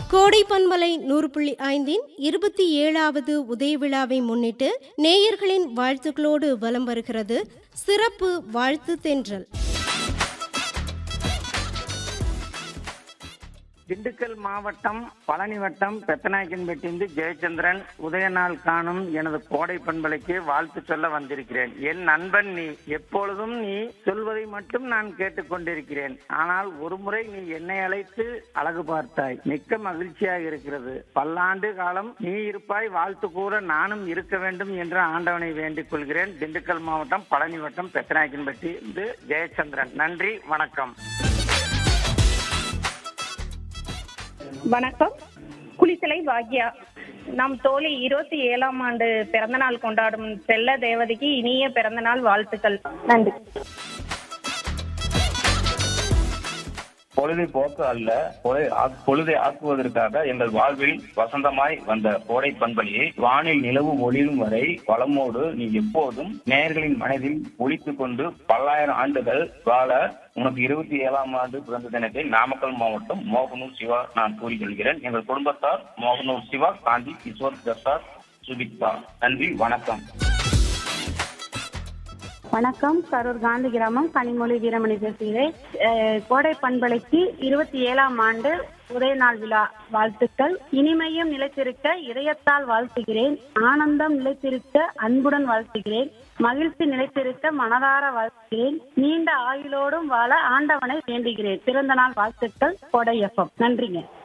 கோடை பண்பலை 100.5 27வது உதய விழாவை முன்னிட்டு நேயர்களின் வாழ்த்துக்களோடு வலம் வருகிறது சிறப்பு வாழ்த்து தென்றல். திண்டுக்கல் மாவட்டம் பழனி வட்டம் பெத்தநாயக்கன்பட்டியிலிருந்து ஜெயச்சந்திரன். உதய நாள் காணும் எனது கோடை பண்பலைக்கு வாழ்த்து சொல்ல வந்திருக்கிறேன். என் நண்பன் நீ, எப்பொழுதும் நீ சொல்வதை மட்டும் நான் கேட்டுக்கொண்டிருக்கிறேன். ஆனால் ஒரு முறை நீ என்னை அழைத்து அழகு பார்த்தாய், மிக்க மகிழ்ச்சியாக இருக்கிறது. பல்லாண்டு காலம் நீ இருப்பாய், வாழ்த்து கூற நானும் இருக்க வேண்டும் என்று ஆண்டவனை வேண்டிக் கொள்கிறேன். திண்டுக்கல் மாவட்டம் பழனி வட்டம் பெத்தநாயக்கன்பட்டியிலிருந்து ஜெயச்சந்திரன். நன்றி, வணக்கம். வணக்கம். குளித்தலை பாக்யா. நம் தோழி 27ஆம் ஆண்டு பிறந்தநாள் கொண்டாடும் செல்ல தேவதைக்கு இனிய பிறந்தநாள் வாழ்த்துக்கள். நன்றி. பொழுதை போக்கு அல்ல, பொழுதை ஆக்குவதற்காக எங்கள் வாழ்வில் வசந்தமாய் வந்த கோடை பண்பலியை வானில் நிலவு ஒளிரும் வரை வளமோடு நீ எப்போதும் நேயர்களின் மனதில் ஒலித்துக் கொண்டு பல்லாயிரம் ஆண்டுகள் வாழ உனக்கு 27ஆம் ஆண்டு பிறந்த தினத்தை நாமக்கல் மாவட்டம் மோகனூர் சிவா நான் கூறிக்கொள்கிறேன். எங்கள் குடும்பத்தார் மோகனூர் சிவா, காந்தி, கிஷோர், பிரசாத், சுபிக்தா. நன்றி, வணக்கம். வணக்கம். கரூர் காந்தி கிராமம் கனிமொழி வீரமணி பேசுகிறேன். கோடை பண்பலைக்கு 27ஆம் ஆண்டு உதய நாள் விழா வாழ்த்துக்கள். இனிமையும் நிலைத்திருக்க இதயத்தால் வாழ்த்துகிறேன். ஆனந்தம் நிலைத்திருக்க அன்புடன் வாழ்த்துகிறேன். மகிழ்ச்சி நிலைத்திருக்க மனதார வாழ்த்துகிறேன். நீண்ட ஆயுளோடும் வாழ ஆண்டவனை வேண்டுகிறேன். பிறந்த நாள் வாழ்த்துக்கள் கோடை FM. நன்றிங்க.